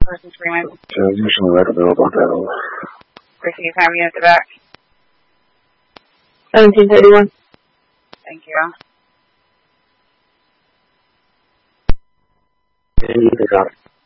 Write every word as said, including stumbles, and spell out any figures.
Person screaming. Usually let them know about that. Chrissy, you have you at the back. seventeen thirty-one. Thank you. Yeah, you got it.